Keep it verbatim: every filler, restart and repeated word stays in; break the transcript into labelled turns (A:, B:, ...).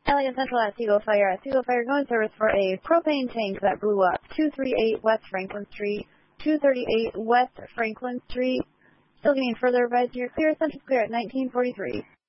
A: Elliott Central at Seagull Fire. At Seagull Fire, going service for a propane tank that blew up. two thirty-eight West Franklin Street. two thirty-eight West Franklin Street. Still getting further advice. You're clear. Central clear at nineteen forty-three.